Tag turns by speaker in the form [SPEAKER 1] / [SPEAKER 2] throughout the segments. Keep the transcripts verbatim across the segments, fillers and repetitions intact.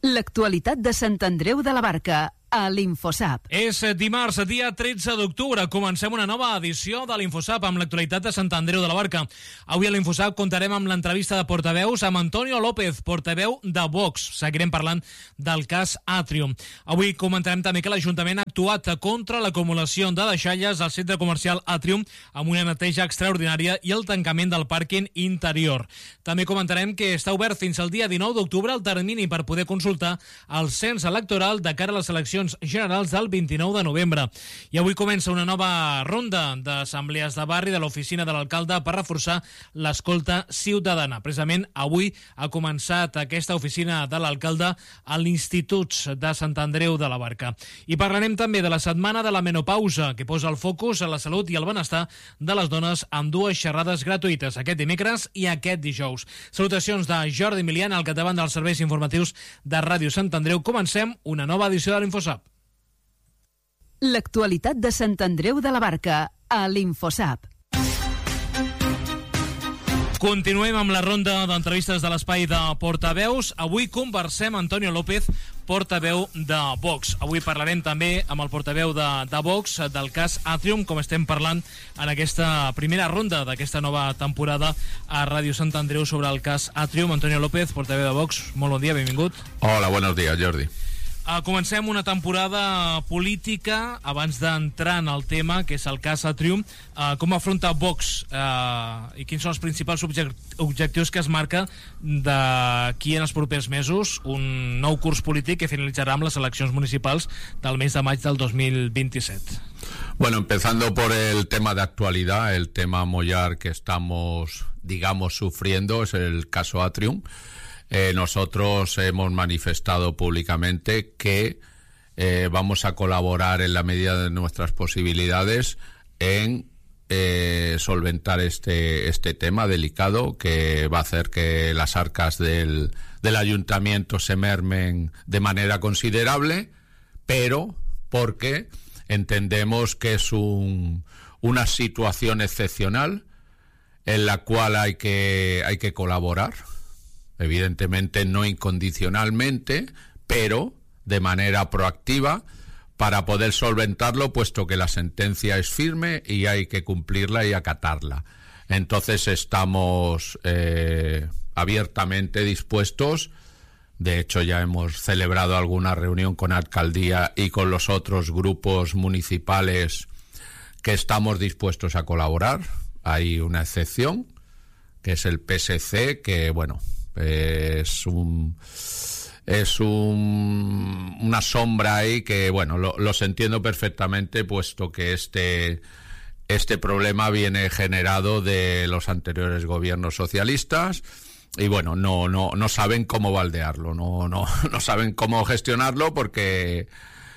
[SPEAKER 1] L'actualitat de Sant Andreu de la Barca, a l'Infosap.
[SPEAKER 2] És dimarts, dia tretze d'octubre. Comencem una nova edició de l'Infosap amb l'actualitat de Sant Andreu de la Barca. Avui a l'Infosap comptarem amb l'entrevista de portaveus amb Antonio López, portaveu de Vox. Seguirem parlant del cas Atrium. Avui comentarem també que l'Ajuntament ha actuat contra l'acumulació de deixalles al centre comercial Atrium amb una neteja extraordinària i el tancament del pàrquing interior. També comentarem que està obert fins al dia dinou d'octubre el termini per poder consultar el cens electoral de cara a les eleccions generals del vint-i-nou de novembre. I avui comença una nova ronda d'assemblees de barri de l'oficina de l'alcalde per reforçar l'escolta ciutadana. Precisament avui ha començat aquesta oficina de l'alcalde a l'Institut de Sant Andreu de la Barca. I parlarem també de la setmana de la menopausa, que posa el focus a la salut i el benestar de les dones amb dues xerrades gratuïtes aquest dimecres i aquest dijous. Salutacions de Jordi Milian al capdavant dels serveis informatius de Ràdio Sant Andreu. Comencem una nova edició de l'Infosap.
[SPEAKER 1] L'actualitat de Sant Andreu de la Barca, a l'Infosap.
[SPEAKER 2] Continuem amb la ronda d'entrevistes de l'espai de portaveus. Avui conversem amb Antonio López, portaveu de Vox. Avui parlarem també amb el portaveu de, de Vox del cas Atrium, com estem parlant en aquesta primera ronda d'aquesta nova temporada a Ràdio Sant Andreu sobre el cas Atrium. Antonio López, portaveu de Vox, molt bon dia, benvingut.
[SPEAKER 3] Hola, buenos días, Jordi.
[SPEAKER 2] Uh, comencem una temporada política abans d'entrar en el tema, que és el cas Atrium. Uh, com afronta Vox uh, i quins són els principals object objectius que es marca d'aquí en els propers mesos? Un nou curs polític que finalitzarà amb les eleccions municipals del mes de maig del dos mil vint-i-set.
[SPEAKER 3] Bueno, empezando por el tema de actualidad, el tema mollar que estamos, digamos, sufriendo es el caso Atrium. Eh, nosotros hemos manifestado públicamente que eh, vamos a colaborar en la medida de nuestras posibilidades en eh, solventar este, este tema delicado que va a hacer que las arcas del, del ayuntamiento se mermen de manera considerable, pero porque entendemos que es un, una situación excepcional en la cual hay que, hay que colaborar. Evidentemente no incondicionalmente, pero de manera proactiva para poder solventarlo, puesto que la sentencia es firme y hay que cumplirla y acatarla. Entonces estamos eh, abiertamente dispuestos. De hecho, ya hemos celebrado alguna reunión con Alcaldía y con los otros grupos municipales que estamos dispuestos a colaborar. Hay una excepción, que es el P S C, que, bueno, es un es un, una sombra ahí que, bueno, lo, los entiendo perfectamente, puesto que este este problema viene generado de los anteriores gobiernos socialistas y, bueno, no no no saben cómo baldearlo, no no no saben cómo gestionarlo, porque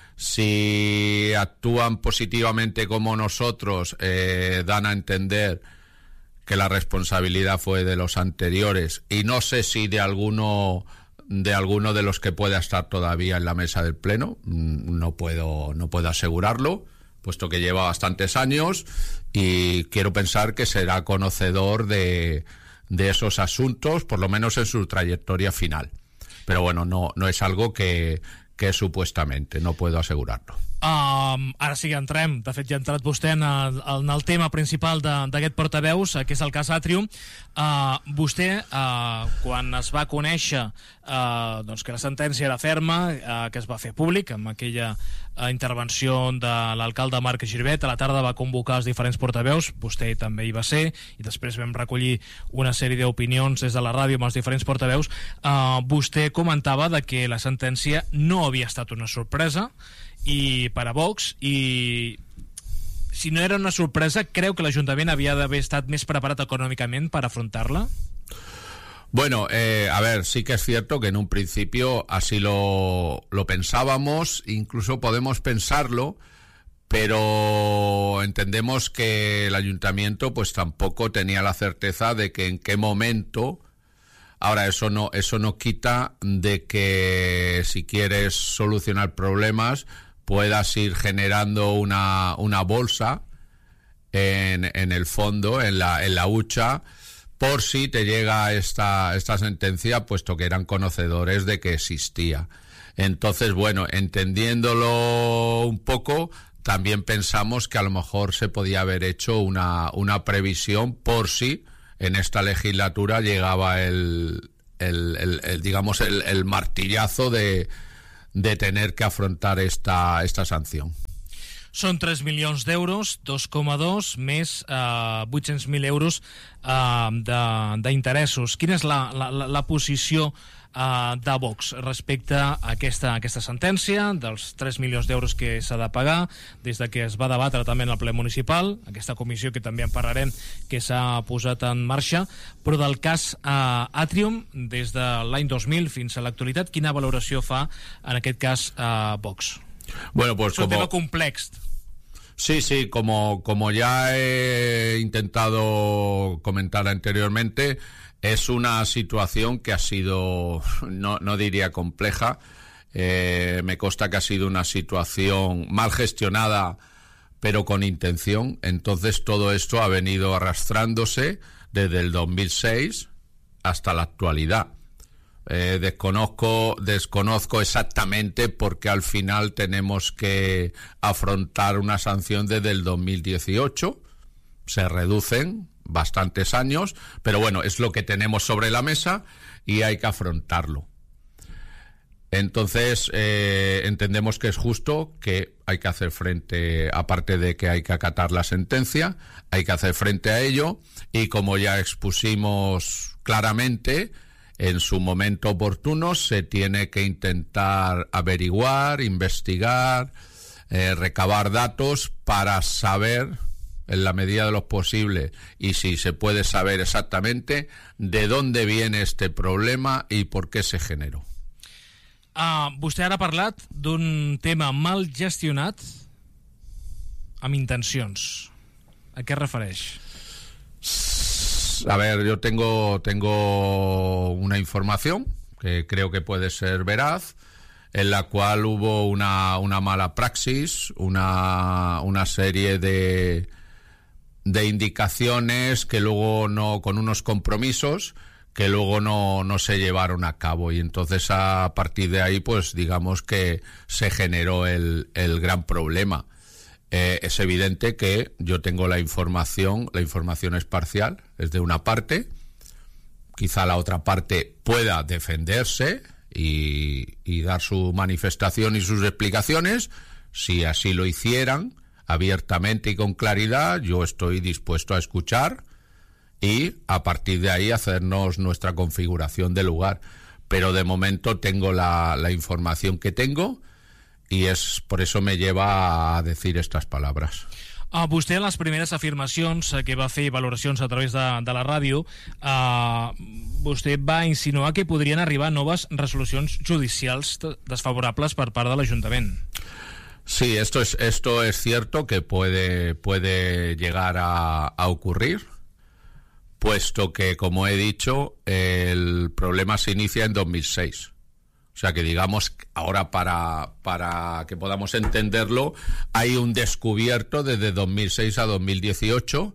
[SPEAKER 3] si actúan positivamente como nosotros, eh, dan a entender que la responsabilidad fue de los anteriores, y no sé si de alguno de alguno de los que pueda estar todavía en la mesa del pleno, no puedo no puedo asegurarlo, puesto que lleva bastantes años y quiero pensar que será conocedor de, de esos asuntos, por lo menos en su trayectoria final. Pero bueno, no no es algo que que supuestamente, no puedo asegurarlo.
[SPEAKER 2] Um, ara sí que entrem, de fet ja ha entrat vostè en el, en el tema principal d'aquest portaveus, que és el cas Atrium. Uh, vostè, uh, quan es va conèixer uh, doncs que la sentència era ferma, uh, que es va fer públic amb aquella uh, intervenció de l'alcalde Marc Girvet, a la tarda va convocar els diferents portaveus, vostè també hi va ser, i després vam recollir una sèrie d'opinions des de la ràdio amb els diferents portaveus. Uh, vostè comentava de que la sentència no havia estat una sorpresa i per a Vox, i si no era una sorpresa, creu que l'Ajuntament havia d'haver estat més preparat econòmicament per afrontar-la?
[SPEAKER 3] Bueno, eh, a ver, sí que es cierto que en un principio así lo, lo pensábamos, incluso podemos pensarlo, pero entendemos que el Ayuntamiento pues tampoco tenía la certeza de que en qué momento. Ahora, eso no, eso no quita de que si quieres solucionar problemas puedas ir generando una, una bolsa en, en el fondo, en la, en la hucha, por si te llega esta, esta sentencia, puesto que eran conocedores de que existía. Entonces, bueno, entendiéndolo un poco, también pensamos que a lo mejor se podía haber hecho una, una previsión por si en esta legislatura llegaba el, el, el, el digamos, el, el martillazo de, de tener que afrontar esta, esta sanción.
[SPEAKER 2] Són tres milions d'euros, dos coma dos, més eh, vuit-cents mil euros eh, d'interessos. Quina és la, la, la posició eh, de Vox respecte a aquesta, aquesta sentència dels tres milions d'euros que s'ha de pagar des de que es va debatre també en el ple municipal, aquesta comissió que també en parlarem que s'ha posat en marxa, però del cas eh, Atrium des de l'any dos mil fins a l'actualitat, quina valoració fa en aquest cas eh, Vox?
[SPEAKER 3] Bueno, pues
[SPEAKER 2] es un
[SPEAKER 3] como...
[SPEAKER 2] tema complex.
[SPEAKER 3] Sí, sí, como, como ya he intentado comentar anteriormente, es una situación que ha sido, no, no diría compleja, eh, me consta que ha sido una situación mal gestionada, pero con intención. Entonces todo esto ha venido arrastrándose desde el dos mil seis hasta la actualidad. Eh, desconozco, desconozco exactamente por qué al final tenemos que afrontar una sanción desde el dos mil dieciocho. Se reducen bastantes años, pero bueno, es lo que tenemos sobre la mesa y hay que afrontarlo. Entonces, eh, entendemos que es justo, que hay que hacer frente, aparte de que hay que acatar la sentencia, hay que hacer frente a ello, y como ya expusimos claramente, en su momento oportuno se tiene que intentar averiguar, investigar, eh, recabar datos para saber, en la medida de lo posible, y si se puede saber exactamente, de dónde viene este problema y por qué se generó.
[SPEAKER 2] Uh, vostè ara ha parlat d'un tema mal gestionat amb intencions. A què es refereix?
[SPEAKER 3] A ver, yo tengo, tengo una información que creo que puede ser veraz, en la cual hubo una, una mala praxis, una, una serie de, de indicaciones que luego no, con unos compromisos que luego no, no se llevaron a cabo, y entonces a partir de ahí, pues digamos que se generó el, el gran problema. Eh, es evidente que yo tengo la información, la información es parcial, es de una parte, quizá la otra parte pueda defenderse y, y dar su manifestación y sus explicaciones. Si así lo hicieran, abiertamente y con claridad, yo estoy dispuesto a escuchar y a partir de ahí hacernos nuestra configuración de lugar. Pero de momento tengo la, la información que tengo, i és, per això me lleva a decir estas palabras.
[SPEAKER 2] Uh, vostè, en les primeres afirmacions uh, que va fer, valoracions a través de, de la ràdio, uh, vostè va insinuar que podrien arribar noves resolucions judicials desfavorables per part de l'Ajuntament.
[SPEAKER 3] Sí, esto es, esto es cierto que puede, puede llegar a, a ocurrir, puesto que, como he dicho, el problema se inicia en dos mil seis. O sea que, digamos, ahora para, para que podamos entenderlo, hay un descubierto desde dos mil seis a dos mil dieciocho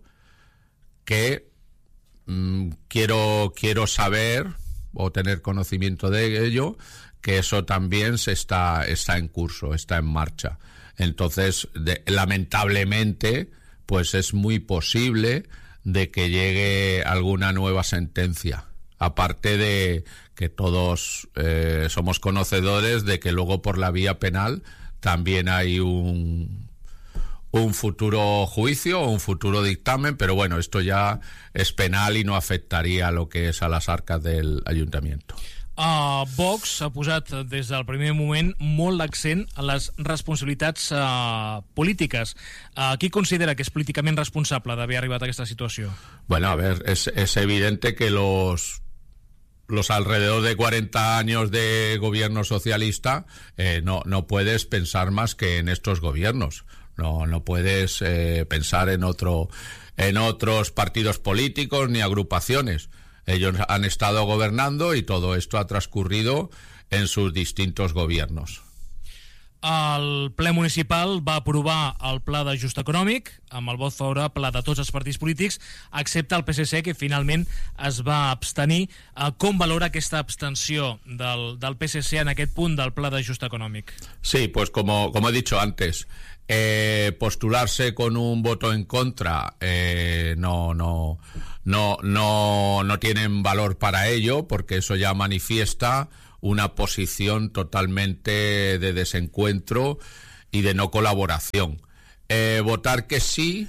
[SPEAKER 3] que mmm, quiero, quiero saber o tener conocimiento de ello, que eso también se está, está en curso, está en marcha. Entonces, de, lamentablemente, pues es muy posible de que llegue alguna nueva sentencia. Aparte de que todos eh, somos conocedores de que luego por la vía penal también hay un, un futuro juicio o un futuro dictamen, pero bueno, esto ya es penal y no afectaría a lo que es a las arcas del ayuntamiento.
[SPEAKER 2] Uh, Vox ha posat des del primer moment molt l'accent a les responsabilitats uh, polítiques. Uh, qui considera que és políticament responsable d'haver arribat a aquesta situació?
[SPEAKER 3] Bueno, a ver, es, es evidente que los los alrededor de cuarenta años de gobierno socialista, eh, no, no puedes pensar más que en estos gobiernos. No, no puedes eh, pensar en otro, en otros partidos políticos ni agrupaciones. Ellos han estado gobernando y todo esto ha transcurrido en sus distintos gobiernos.
[SPEAKER 2] El ple municipal va aprovar el pla d'ajust econòmic amb el vot favorable de tots els partits polítics, excepte el P S C, que finalment es va abstenir. Com valora aquesta abstenció del, del P S C en aquest punt del pla d'ajust econòmic?
[SPEAKER 3] Sí, pues como, como he dicho antes, eh, postularse con un voto en contra eh, no, no, no, no, no tienen valor para ello, porque eso ya manifiesta una posición totalmente de desencuentro y de no colaboración. Eh, votar que sí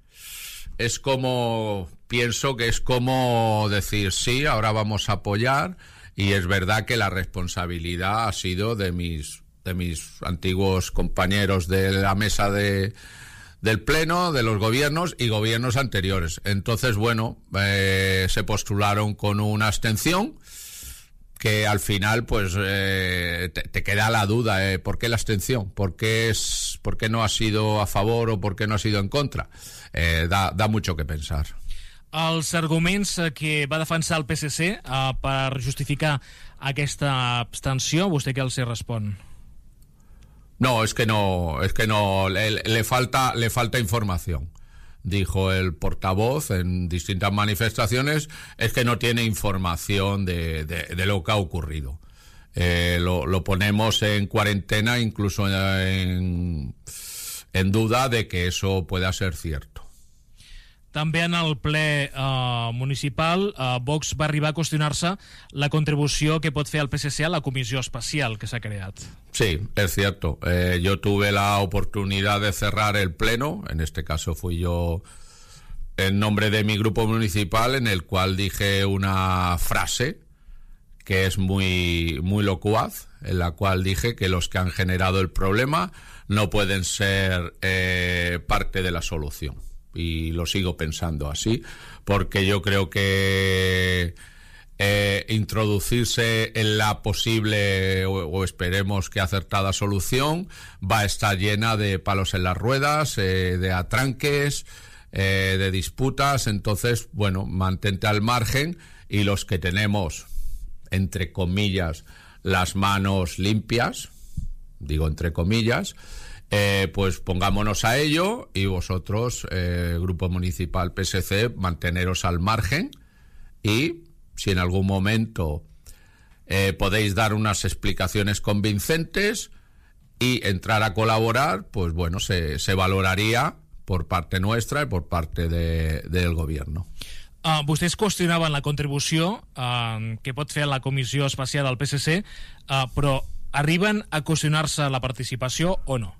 [SPEAKER 3] es como, pienso que es como decir sí, ahora vamos a apoyar, y es verdad que la responsabilidad ha sido de mis, de mis antiguos compañeros de la mesa de, del Pleno, de los gobiernos y gobiernos anteriores. Entonces, bueno, eh, se postularon con una abstención, que al final pues eh, te, te queda la duda, eh, ¿por qué la abstención? ¿Por qué, es, ¿Por qué no ha sido a favor o por qué no ha sido en contra? Eh, da, da mucho que pensar.
[SPEAKER 2] Els arguments que va defensar el P S C eh, per justificar aquesta abstenció, vostè què els respon?
[SPEAKER 3] No, es que no, es que no, le, le falta, le falta información. Dijo el portavoz en distintas manifestaciones, es que no tiene información de, de, de lo que ha ocurrido. Eh, lo, lo ponemos en cuarentena, incluso en, en duda de que eso pueda ser cierto.
[SPEAKER 2] També en el ple eh, municipal, eh, Vox va arribar a qüestionar-se la contribució que pot fer el P S C a la comissió especial que s'ha creat.
[SPEAKER 3] Sí, es cierto. Eh, yo tuve la oportunidad de cerrar el pleno, en este caso fui yo en nombre de mi grupo municipal, en el cual dije una frase que es muy, muy locuaz, en la cual dije que los que han generado el problema no pueden ser eh, parte de la solución. Y lo sigo pensando así, porque yo creo que eh, introducirse en la posible o, o esperemos que acertada solución va a estar llena de palos en las ruedas, eh, de atranques, eh, de disputas. Entonces, bueno, mantente al margen, y los que tenemos, entre comillas, las manos limpias, digo entre comillas, Eh, pues pongámonos a ello, y vosotros, eh, Grupo Municipal P S C, manteneros al margen, y si en algún momento eh, podéis dar unas explicaciones convincentes y entrar a colaborar, pues bueno, se, se valoraría por parte nuestra y por parte de, del gobierno.
[SPEAKER 2] Uh, vostès qüestionaven la contribució uh, que pot fer la comissió especial del P S C, uh, però arriben a qüestionar-se la participació o no?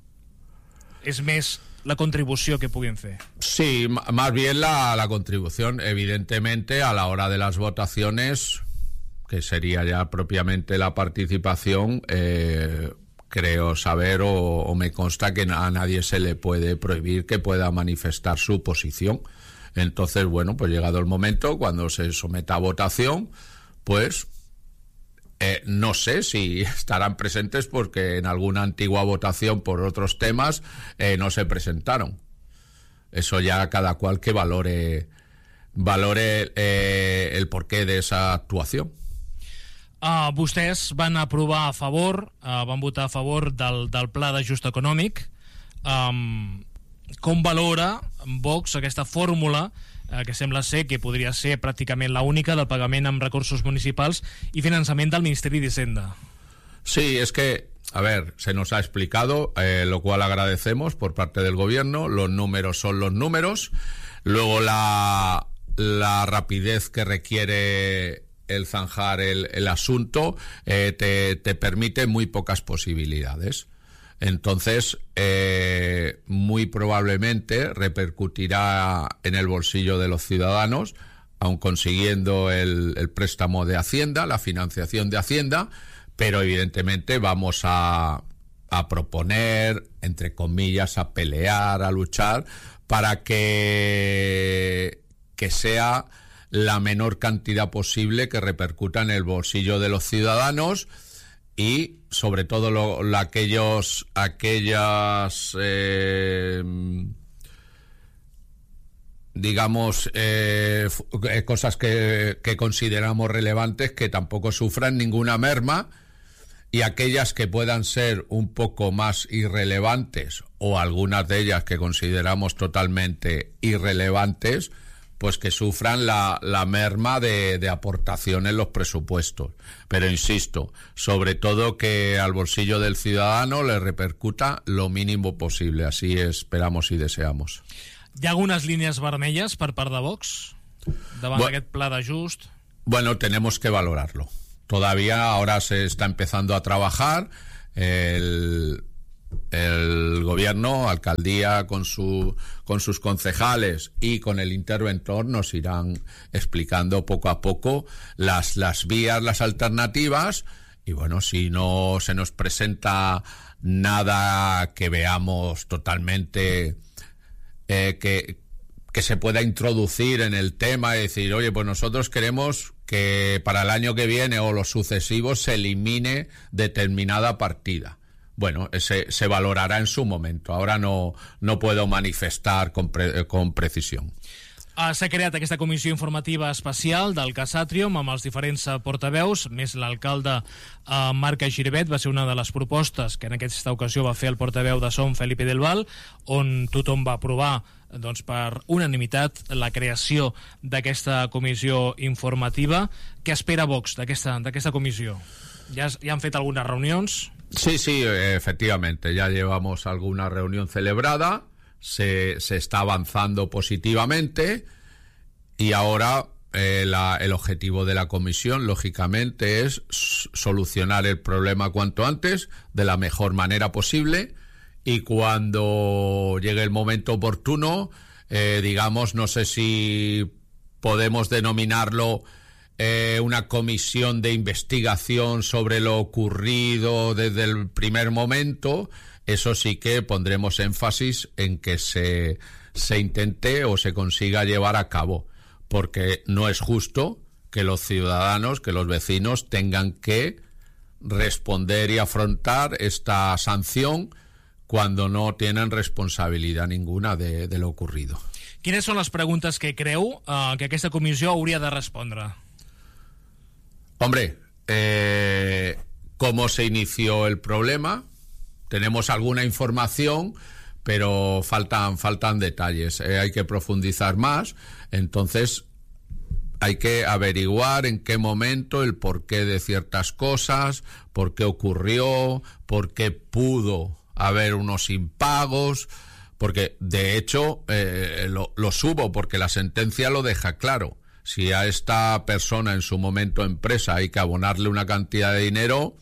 [SPEAKER 2] Es més la contribució que puguin fer.
[SPEAKER 3] Sí, más bien la, la contribución. Evidentemente, a la hora de las votaciones, que sería ya propiamente la participación, eh, creo saber o, o me consta que a nadie se le puede prohibir que pueda manifestar su posición. Entonces, bueno, pues llegado el momento, cuando se someta a votación, pues Eh, no sé si estarán presentes, porque en alguna antigua votación por otros temas eh, no se presentaron. Eso ya cada cual que valore valore eh, el porqué de esa actuación.
[SPEAKER 2] Uh, vostès van aprovar a favor, uh, van votar a favor del, del pla d'ajust econòmic. Um, com valora Vox aquesta fórmula eh, que sembla ser que podria ser pràcticament la única del pagament amb recursos municipals i finançament del Ministeri d'Hisenda?
[SPEAKER 3] Sí, es que, a ver, se nos ha explicado, eh, lo cual agradecemos por parte del gobierno. Los números son los números. Luego la, la rapidez que requiere el zanjar el, el asunto eh, te, te permite muy pocas posibilidades. Entonces, eh, muy probablemente repercutirá en el bolsillo de los ciudadanos, aun consiguiendo el, el préstamo de Hacienda, la financiación de Hacienda, pero evidentemente vamos a, a proponer, entre comillas, a pelear, a luchar, para que, que sea la menor cantidad posible que repercuta en el bolsillo de los ciudadanos, y sobre todo lo, lo, aquellos aquellas eh, digamos eh, cosas que, que consideramos relevantes, que tampoco sufran ninguna merma y aquellas que puedan ser un poco más irrelevantes, o algunas de ellas que consideramos totalmente irrelevantes, pues que sufran la, la merma de, de aportación en los presupuestos. Pero insisto, sobre todo que al bolsillo del ciudadano le repercuta lo mínimo posible. Así esperamos y deseamos.
[SPEAKER 2] Hi ha algunes línies vermelles per part de Vox davant
[SPEAKER 3] bueno,
[SPEAKER 2] d'aquest pla d'ajust?
[SPEAKER 3] Bueno, tenemos que valorarlo. Todavía ahora se está empezando a trabajar. El... El gobierno, alcaldía con su con sus concejales y con el interventor nos irán explicando poco a poco las las vías, las alternativas, y bueno, si no se nos presenta nada que veamos totalmente eh, que que se pueda introducir en el tema y decir, oye, pues nosotros queremos que para el año que viene o los sucesivos se elimine determinada partida. Bueno, se, se valorarà en su momento. Ahora no, no puedo manifestar con, pre, con precisión.
[SPEAKER 2] S'ha creat aquesta comissió informativa especial del cas Atrium amb els diferents portaveus, més l'alcalde eh, Marc Giribet. Va ser una de les propostes que en aquesta ocasió va fer el portaveu de Som, Felipe del Val, on tothom va aprovar doncs, per unanimitat la creació d'aquesta comissió informativa. Què espera Vox d'aquesta d'aquesta comissió? Ja, ja han fet algunes reunions?
[SPEAKER 3] Sí, sí, efectivamente, ya llevamos alguna reunión celebrada, se, se está avanzando positivamente y ahora eh, la, el objetivo de la comisión, lógicamente, es solucionar el problema cuanto antes, de la mejor manera posible, y cuando llegue el momento oportuno, eh, digamos, no sé si podemos denominarlo Eh, una comisión de investigación sobre lo ocurrido desde el primer momento. Eso sí que pondremos énfasis en que se, se intente o se consiga llevar a cabo, porque no es justo que los ciudadanos, que los vecinos tengan que responder y afrontar esta sanción cuando no tienen responsabilidad ninguna de, de lo ocurrido.
[SPEAKER 2] Quines són les preguntes que creu eh, que aquesta comissió hauria de respondre?
[SPEAKER 3] Hombre, eh, ¿cómo se inició el problema? Tenemos alguna información, pero faltan, faltan detalles. Eh, hay que profundizar más. Entonces, hay que averiguar en qué momento, el porqué de ciertas cosas, por qué ocurrió, por qué pudo haber unos impagos, porque de hecho eh, lo, lo subo, porque la sentencia lo deja claro. Si a esta persona en su momento empresa hay que abonarle una cantidad de dinero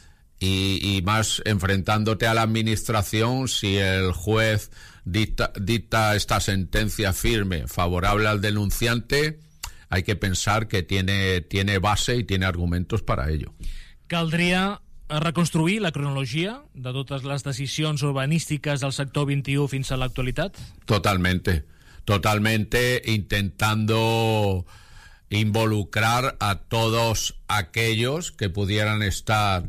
[SPEAKER 3] y, y más enfrentándote a la administración, si el juez dicta, dicta esta sentencia firme favorable al denunciante, hay que pensar que tiene, tiene base y tiene argumentos para ello.
[SPEAKER 2] Caldria reconstruir la cronologia de totes les decisions urbanístiques del sector vint-i-u fins a l'actualitat?
[SPEAKER 3] Totalmente. Totalmente, intentando involucrar a todos aquellos que pudieran estar,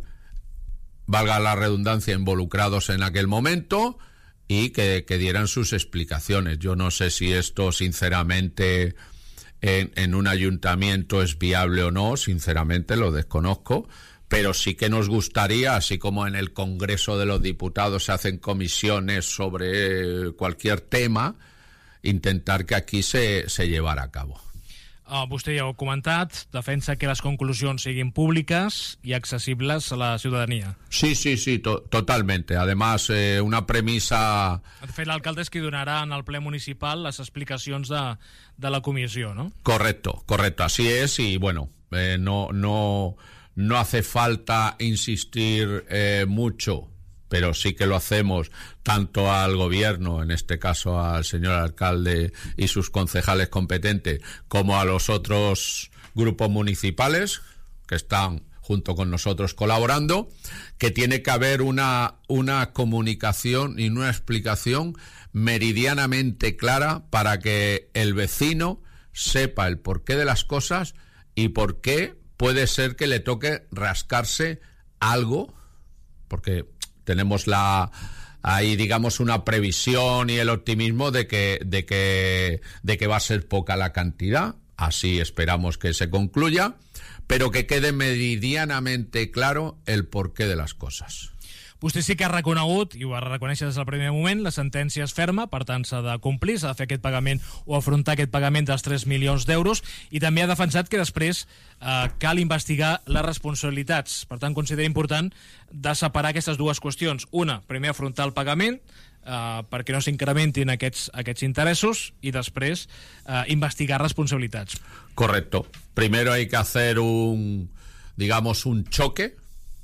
[SPEAKER 3] valga la redundancia, involucrados en aquel momento y que, que dieran sus explicaciones. Yo no sé si esto, sinceramente, en, en un ayuntamiento es viable o no, sinceramente lo desconozco, pero sí que nos gustaría, así como en el Congreso de los Diputados se hacen comisiones sobre cualquier tema, intentar que aquí se, se llevara a cabo.
[SPEAKER 2] Uh, vostè ja ho ha comentat, defensa que les conclusions siguin públiques i accessibles a la ciutadania.
[SPEAKER 3] Sí, sí, sí, to totalmente. Además, eh, una premisa...
[SPEAKER 2] De fet, l'alcalde és qui donarà en el ple municipal les explicacions de, de la comissió, ¿no?
[SPEAKER 3] Correcto, correcto, así es, y bueno, eh, no, no, no hace falta insistir eh, mucho, pero sí que lo hacemos tanto al gobierno, en este caso al señor alcalde y sus concejales competentes, como a los otros grupos municipales que están junto con nosotros colaborando, que tiene que haber una, una comunicación y una explicación meridianamente clara para que el vecino sepa el porqué de las cosas y por qué puede ser que le toque rascarse algo, porque tenemos la ahí digamos una previsión y el optimismo de que de que de que va a ser poca la cantidad, así esperamos que se concluya, pero que quede meridianamente claro el porqué de las cosas.
[SPEAKER 2] Vostè sí que ha reconegut, i ho va reconèixer des del primer moment, la sentència és ferma, per tant s'ha de complir, s'ha de fer aquest pagament o afrontar aquest pagament dels tres milions d'euros, i també ha defensat que després eh, cal investigar les responsabilitats. Per tant, considera important de separar aquestes dues qüestions. Una, primer afrontar el pagament, eh, perquè no s'incrementin aquests, aquests interessos, i després eh, investigar responsabilitats.
[SPEAKER 3] Correcto. Primero hay que hacer un, digamos, un choque.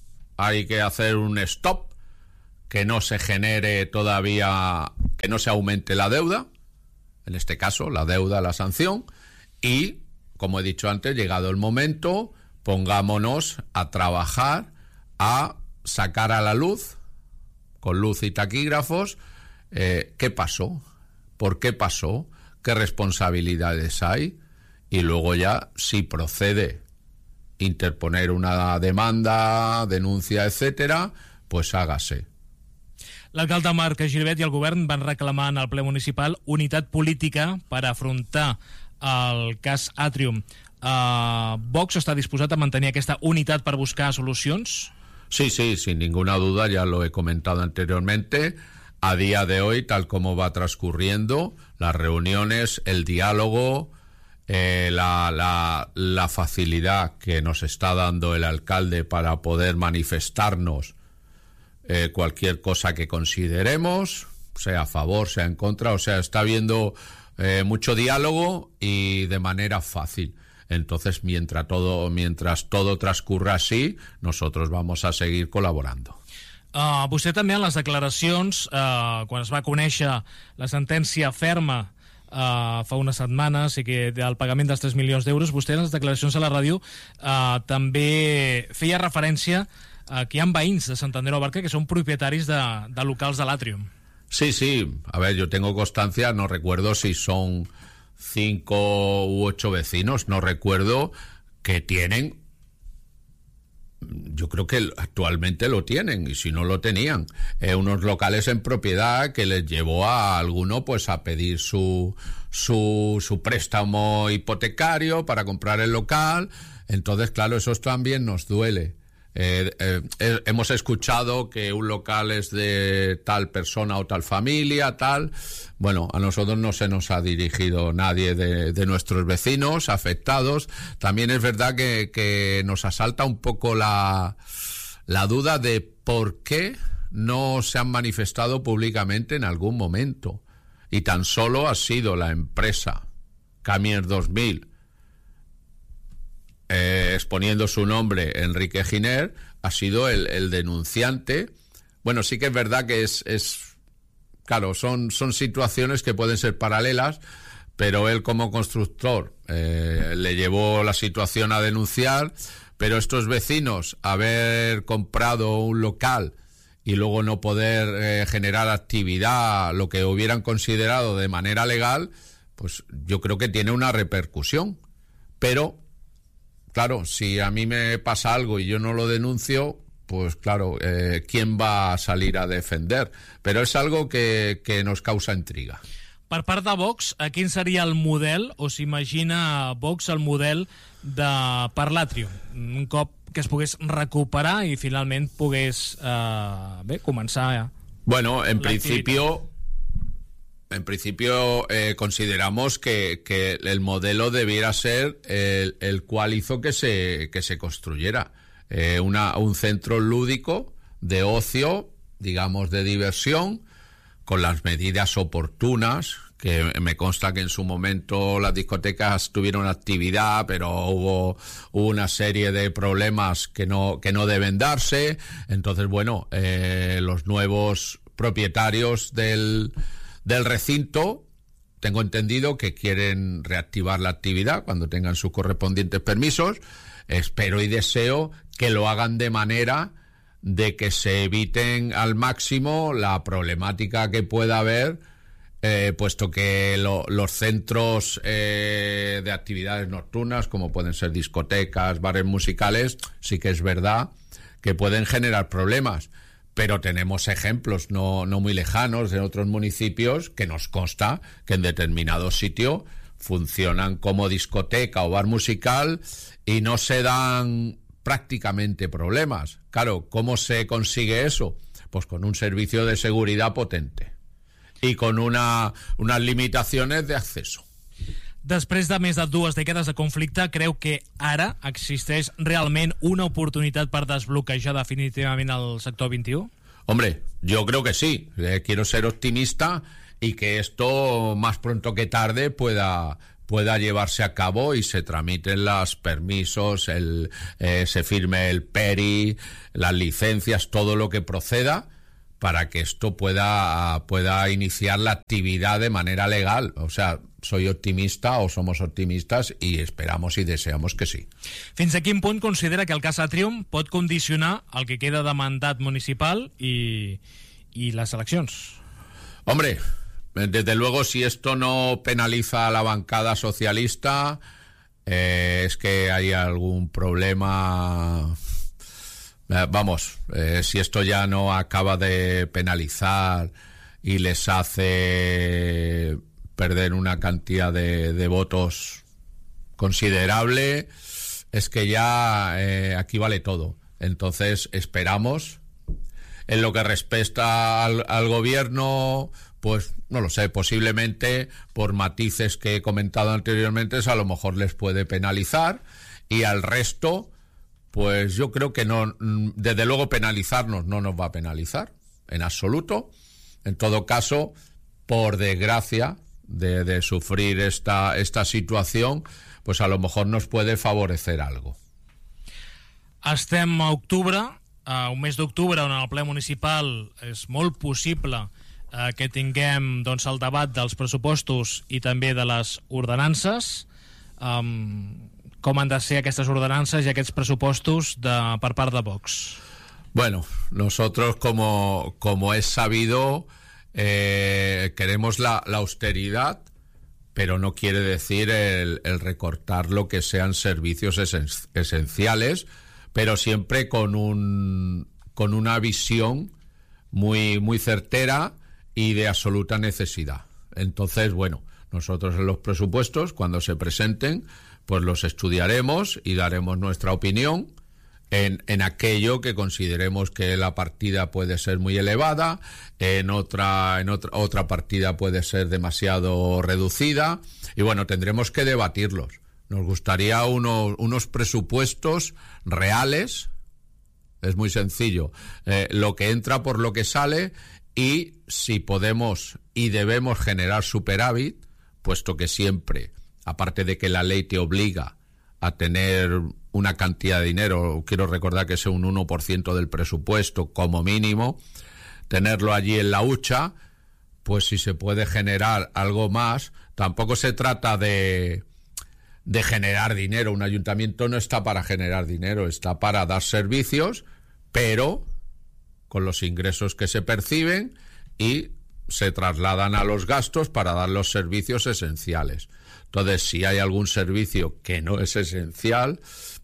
[SPEAKER 3] Hay que hacer un stop, que no se genere todavía, que no se aumente la deuda, en este caso la deuda, la sanción, y, como he dicho antes, llegado el momento, pongámonos a trabajar, a sacar a la luz, con luz y taquígrafos, eh, qué pasó, por qué pasó, qué responsabilidades hay, y luego ya, si procede interponer una demanda, denuncia, etcétera, pues hágase.
[SPEAKER 2] L'alcalde Marc Gilbert i el govern van reclamar en el ple municipal unitat política per afrontar el cas Atrium. Uh, Vox està disposat a mantenir aquesta unitat per buscar solucions?
[SPEAKER 3] Sí, sí, sin ninguna duda, ya lo he comentado anteriormente. A día de hoy, tal como va transcurriendo, las reuniones, el diálogo, Eh, la, la, la facilidad que nos está dando el alcalde para poder manifestarnos eh, cualquier cosa que consideremos, sea a favor, sea en contra, o sea, está habiendo eh, mucho diálogo y de manera fácil. Entonces, mientras todo, mientras todo transcurra así, nosotros vamos a seguir colaborando.
[SPEAKER 2] Uh, vostè també en les declaracions, uh, quan es va conèixer la sentència ferma Uh, fa unes setmanes i que el pagament dels tres milions d'euros, vostè en les declaracions a la ràdio uh, també feia referència a que hi ha veïns de Sant Andreu de la Barca que són propietaris de, de locals de l'Atrium.
[SPEAKER 3] Sí, sí, a ver, yo tengo constancia, no recuerdo si son cinco u ocho vecinos, no recuerdo, que tienen, yo creo que actualmente lo tienen, y si no lo tenían, eh, unos locales en propiedad que les llevó a alguno pues a pedir su, su, su préstamo hipotecario para comprar el local. Entonces, claro, eso también nos duele. Eh, eh, eh, hemos escuchado que un local es de tal persona o tal familia, tal. Bueno, a nosotros no se nos ha dirigido nadie de, de nuestros vecinos afectados. También es verdad que, que nos asalta un poco la, la duda de por qué no se han manifestado públicamente en algún momento. Y tan solo ha sido la empresa Camier dos mil, Eh, exponiendo su nombre, Enrique Giner, ha sido el, el denunciante. Bueno, sí que es verdad que es, es claro, son, son situaciones que pueden ser paralelas, pero él como constructor eh, le llevó la situación a denunciar, pero estos vecinos, haber comprado un local y luego no poder eh, generar actividad, lo que hubieran considerado de manera legal, pues yo creo que tiene una repercusión. Pero claro, si a mí me pasa algo y yo no lo denuncio, pues claro, eh, ¿quién va a salir a defender? Pero es algo que, que nos causa intriga.
[SPEAKER 2] Per part de Vox, quin seria el model, o s'imagina Vox el model de per l'Atrium? Un cop que es pogués recuperar i finalment pogués eh, bé, començar... Eh,
[SPEAKER 3] bueno, en principio... En principio eh, consideramos que, que el modelo debiera ser el, el cual hizo que se, que se construyera. Eh, una, un centro lúdico de ocio, digamos de diversión, con las medidas oportunas, que me consta que en su momento las discotecas tuvieron actividad, pero hubo, hubo una serie de problemas que no, que no deben darse. Entonces, bueno, eh, los nuevos propietarios del... del recinto, tengo entendido que quieren reactivar la actividad cuando tengan sus correspondientes permisos. Espero y deseo que lo hagan de manera de que se eviten al máximo la problemática que pueda haber, eh, puesto que lo, los centros eh, de actividades nocturnas, como pueden ser discotecas, bares musicales, sí que es verdad que pueden generar problemas. Pero tenemos ejemplos no, no muy lejanos de otros municipios que nos consta que en determinado sitio funcionan como discoteca o bar musical y no se dan prácticamente problemas. Claro, ¿cómo se consigue eso? Pues con un servicio de seguridad potente y con una, unas limitaciones de acceso.
[SPEAKER 2] Després de més de dues dècades de conflicte, creu que ara existeix realment una oportunitat per desbloquejar definitivament el sector veintiuno?
[SPEAKER 3] Hombre, yo creo que sí. Eh, quiero ser optimista y que esto más pronto que tarde pueda, pueda llevarse a cabo y se tramiten los permisos, el, eh, se firme el P E R I, las licencias, todo lo que proceda para que esto pueda, pueda iniciar la actividad de manera legal. O sea, soy optimista o somos optimistas y esperamos y deseamos que sí.
[SPEAKER 2] Fins a quin punt considera que el cas Atrium pot condicionar el que queda de mandat municipal i, i les eleccions?
[SPEAKER 3] Hombre, desde luego si esto no penaliza a la bancada socialista, eh, es que hay algún problema... Eh, vamos, eh, si esto ya no acaba de penalizar y les hace perder una cantidad de, de votos considerable, es que ya eh, aquí vale todo. Entonces esperamos. En lo que respecta al, al gobierno, pues no lo sé, posiblemente por matices que he comentado anteriormente, a lo mejor les puede penalizar, y al resto, pues yo creo que no, desde luego penalizarnos no nos va a penalizar, en absoluto. En todo caso, por desgracia de, de sufrir esta, esta situación, pues a lo mejor nos puede favorecer algo.
[SPEAKER 2] Estem a octubre, a un mes d'octubre on el ple municipal és molt possible eh, que tinguem doncs, el debat dels pressupostos i també de les ordenances. Um, com han de ser aquestes ordenances i aquests pressupostos de, per part de Vox?
[SPEAKER 3] Bueno, nosotros como, como es sabido eh, queremos la, la austeridad, pero no quiere decir el, el recortar lo que sean servicios esen, esenciales, pero siempre con un con una visión muy muy certera y de absoluta necesidad. Entonces, bueno, nosotros en los presupuestos, cuando se presenten, pues los estudiaremos y daremos nuestra opinión en, en aquello que consideremos que la partida puede ser muy elevada, en otra en otra otra partida puede ser demasiado reducida, y bueno, tendremos que debatirlos. Nos gustaría unos, unos presupuestos reales, es muy sencillo, eh, lo que entra por lo que sale, y si podemos y debemos generar superávit, puesto que siempre, aparte de que la ley te obliga a tener una cantidad de dinero, quiero recordar que es un uno por ciento del presupuesto como mínimo, tenerlo allí en la hucha, pues si se puede generar algo más, tampoco se trata de... de generar dinero. Un ayuntamiento no está para generar dinero, está para dar servicios, pero con los ingresos que se perciben y se trasladan a los gastos para dar los servicios esenciales. Entonces, si hay algún servicio que no es esencial,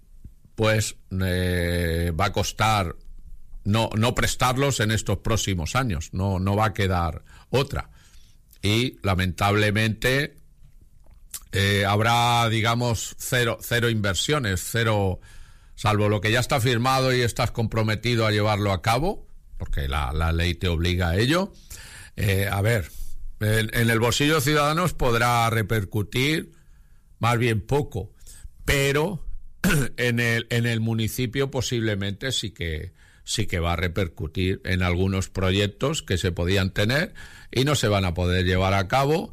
[SPEAKER 3] pues eh, va a costar no, no prestarlos en estos próximos años, no, no va a quedar otra. Y lamentablemente Eh, habrá, digamos, cero, cero inversiones, cero, salvo lo que ya está firmado y estás comprometido a llevarlo a cabo, porque la, la ley te obliga a ello. Eh, a ver, en, en el bolsillo de Ciudadanos podrá repercutir más bien poco, pero en el, en el municipio posiblemente sí que, sí que va a repercutir en algunos proyectos que se podían tener y no se van a poder llevar a cabo,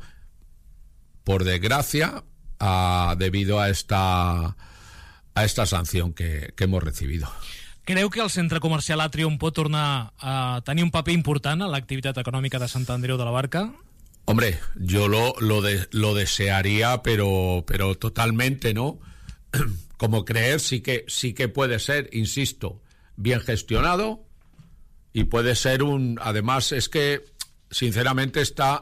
[SPEAKER 3] por desgracia, a, debido a esta, a esta sanción que, que hemos recibido.
[SPEAKER 2] Creu que el centre comercial Atrium pot tornar a tenir un paper important a l'activitat econòmica de Sant Andreu de la Barca?
[SPEAKER 3] Hombre, yo lo, lo, de, lo desearía, pero, pero totalmente, ¿no? Como creer sí que, sí que puede ser, insisto, bien gestionado, y puede ser un... Además, es que, sinceramente, está...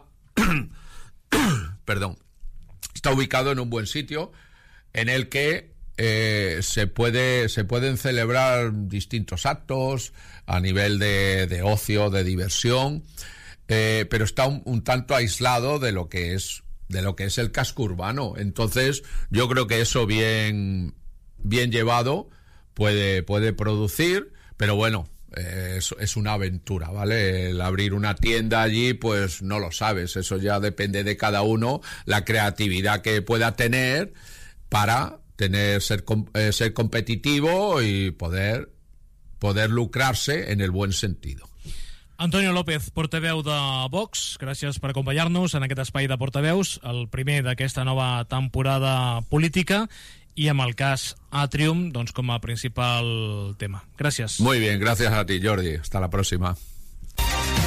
[SPEAKER 3] perdón. Está ubicado en un buen sitio en el que eh, se puede se pueden celebrar distintos actos a nivel de, de ocio, de diversión, eh, pero está un, un tanto aislado de lo que es de lo que es el casco urbano. Entonces, yo creo que eso bien, bien llevado puede, puede producir, pero bueno, eh, es, es una aventura, ¿vale? El abrir una tienda allí, pues no lo sabes, eso ya depende de cada uno, la creatividad que pueda tener para tener ser, eh, ser competitivo y poder, poder lucrarse en el buen sentido.
[SPEAKER 2] Antonio López, portaveu de Vox, gràcies per acompanyar-nos en aquest espai de portaveus, el primer d'aquesta nova temporada política, i amb el cas Atrium doncs, com a principal tema. Gràcies.
[SPEAKER 3] Muy bien, gracias a ti, Jordi. Hasta la próxima.